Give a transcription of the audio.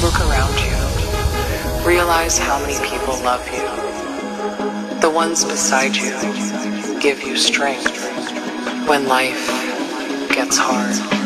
Look around you. Realize how many people love you. The ones beside you give you strength when life gets hard.